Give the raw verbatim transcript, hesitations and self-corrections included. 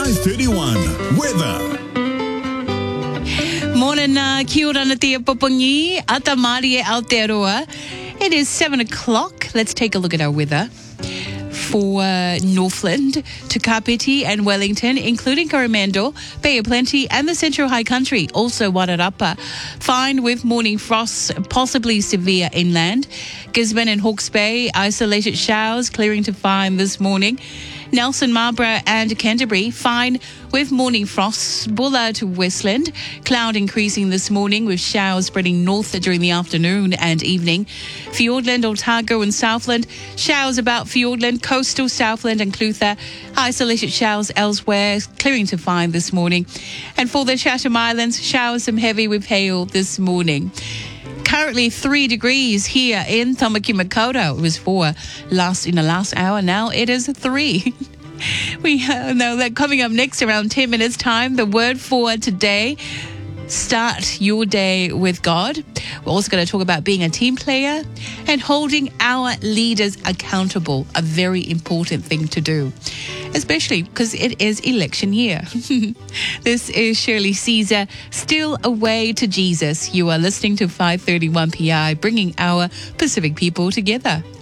five thirty-one. Weather. Morning, uh, kia ora na tia popongi, ata Māori e Aotearoa. It is seven o'clock. Let's take a look at our weather for uh, Northland to Kapiti and Wellington, including Coromandel, Bay of Plenty and the Central High Country. Also Wairarapa, fine with morning frosts, possibly severe inland. Gisborne and Hawke's Bay, isolated showers, clearing to fine this morning. Nelson, Marlborough and Canterbury, fine with morning frosts. Bulla to Westland, cloud increasing this morning with showers spreading north during the afternoon and evening. Fiordland, Otago and Southland, showers about Fiordland, coastal Southland and Clutha, isolated showers elsewhere, clearing to fine this morning. And for the Chatham Islands, showers some heavy with hail this morning. Currently three degrees here in Tamaki Makaurau. It was four last in the last hour. Now it is three. We uh, know that coming up next around ten minutes time, the word for today, start your day with God. We're also going to talk about being a team player and holding our leaders accountable, a very important thing to do, especially because it is election year. This is Shirley Caesar, still away to Jesus. You are listening to five thirty-one P I, bringing our Pacific people together.